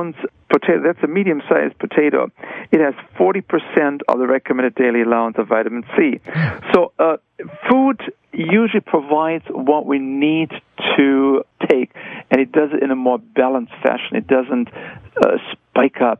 ounce potato, that's a medium-sized potato, it has 40% of the recommended daily allowance of vitamin C. So food usually provides what we need to take, and it does it in a more balanced fashion. It doesn't spike up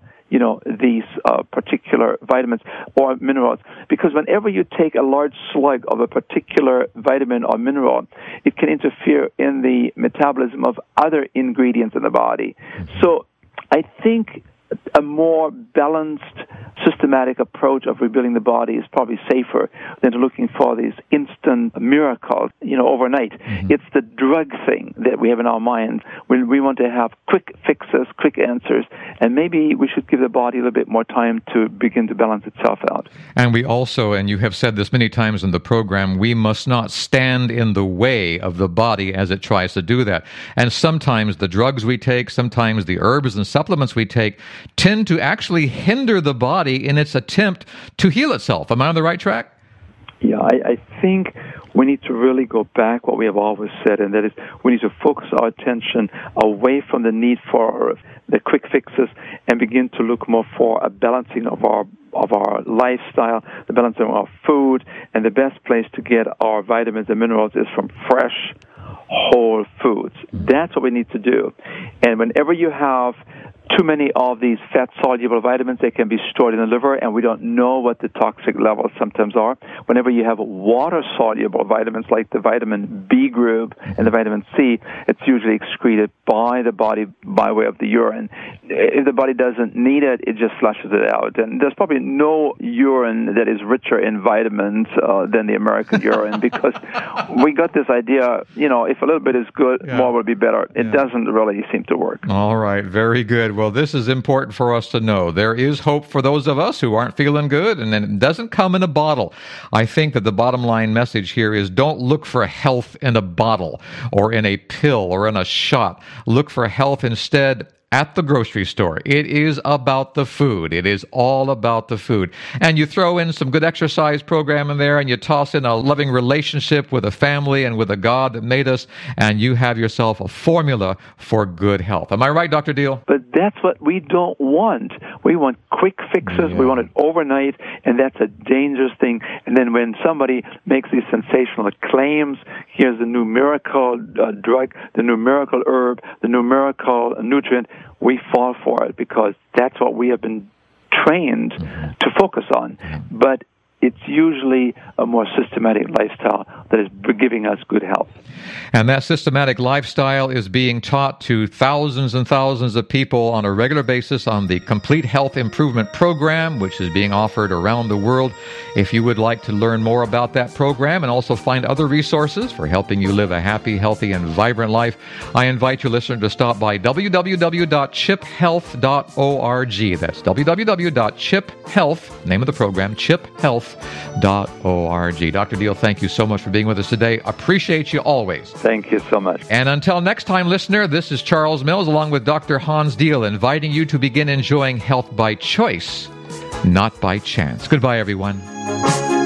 these particular vitamins or minerals. Because whenever you take a large slug of a particular vitamin or mineral, it can interfere in the metabolism of other ingredients in the body. So I think a more balanced, systematic approach of rebuilding the body is probably safer than looking for these instant miracles, overnight. Mm-hmm. It's the drug thing that we have in our minds when we want to have quick fixes, quick answers, and maybe we should give the body a little bit more time to begin to balance itself out. And we also, and you have said this many times in the program, we must not stand in the way of the body as it tries to do that. And sometimes the drugs we take, sometimes the herbs and supplements we take tend to actually hinder the body in its attempt to heal itself. Am I on the right track? Yeah, I think we need to really go back what we have always said, and that is we need to focus our attention away from the need for the quick fixes and begin to look more for a balancing of our lifestyle, the balancing of our food, and the best place to get our vitamins and minerals is from fresh, whole foods. That's what we need to do. And whenever you have too many of these fat-soluble vitamins, they can be stored in the liver, and we don't know what the toxic levels sometimes are. Whenever you have water-soluble vitamins like the vitamin B group and the vitamin C, it's usually excreted by the body by way of the urine. If the body doesn't need it, it just flushes it out. And there's probably no urine that is richer in vitamins than the American urine, because we got this idea, if a little bit is good, more will be better. It doesn't really seem to work. All right, very good. Well, this is important for us to know. There is hope for those of us who aren't feeling good, and it doesn't come in a bottle. I think that the bottom line message here is don't look for health in a bottle or in a pill or in a shot. Look for health instead at the grocery store. It is about the food. It is all about the food. And you throw in some good exercise program in there, and you toss in a loving relationship with a family and with a God that made us, and you have yourself a formula for good health. Am I right, Dr. Deal? But that's what we don't want. We want quick fixes. We want it overnight, and that's a dangerous thing. And then when somebody makes these sensational claims, here's the new miracle drug, the new miracle herb, the new miracle nutrient, we fall for it because that's what we have been trained to focus on. But it's usually a more systematic lifestyle that is giving us good health. And that systematic lifestyle is being taught to thousands and thousands of people on a regular basis on the Complete Health Improvement Program, which is being offered around the world. If you would like to learn more about that program and also find other resources for helping you live a happy, healthy, and vibrant life, I invite your listener to stop by www.chiphealth.org. That's www.chiphealth, name of the program, chiphealth.org. Dr. Deal, thank you so much for being with us today. Appreciate you always. Thank you so much. And until next time, listener, this is Charles Mills along with Dr. Hans Deal, inviting you to begin enjoying health by choice, not by chance. Goodbye, everyone.